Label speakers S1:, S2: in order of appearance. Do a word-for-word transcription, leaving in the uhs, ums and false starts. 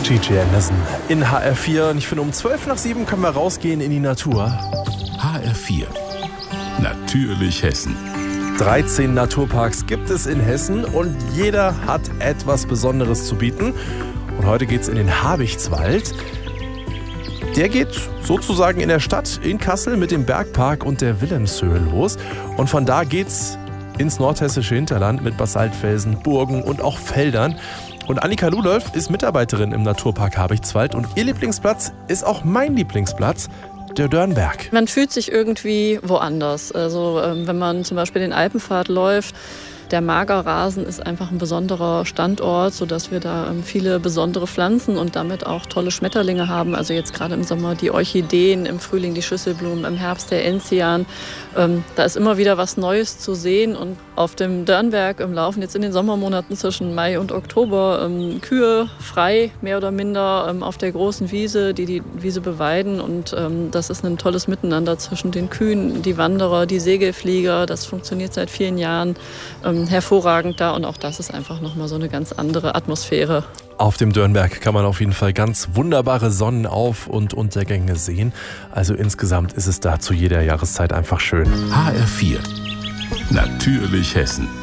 S1: Gigi Anderson in H R vier. Und ich finde, um zwölf nach sieben können wir rausgehen in die Natur.
S2: H R vier. Natürlich Hessen.
S1: dreizehn Naturparks gibt es in Hessen und jeder hat etwas Besonderes zu bieten. Und heute geht's in den Habichtswald. Der geht sozusagen in der Stadt in Kassel mit dem Bergpark und der Wilhelmshöhe los. Und von da geht's ins nordhessische Hinterland mit Basaltfelsen, Burgen und auch Feldern. Und Annika Ludolf ist Mitarbeiterin im Naturpark Habichtswald und ihr Lieblingsplatz ist auch mein Lieblingsplatz, der Dörnberg.
S3: Man fühlt sich irgendwie woanders. Also wenn man zum Beispiel den Alpenpfad läuft, der Magerrasen ist einfach ein besonderer Standort, sodass wir da viele besondere Pflanzen und damit auch tolle Schmetterlinge haben. Also jetzt gerade im Sommer die Orchideen, im Frühling die Schüsselblumen, im Herbst der Enzian. Ähm, da ist immer wieder was Neues zu sehen. Und auf dem Dörnberg im Laufen jetzt in den Sommermonaten zwischen Mai und Oktober ähm, Kühe frei, mehr oder minder, ähm, auf der großen Wiese, die die Wiese beweiden. Und ähm, das ist ein tolles Miteinander zwischen den Kühen, die Wanderer, die Segelflieger. Das funktioniert seit vielen Jahren. Ähm, hervorragend da und auch das ist einfach nochmal so eine ganz andere Atmosphäre.
S1: Auf dem Dörnberg kann man auf jeden Fall ganz wunderbare Sonnenauf- und Untergänge sehen. Also insgesamt ist es da zu jeder Jahreszeit einfach schön.
S2: H R vier. Natürlich Hessen.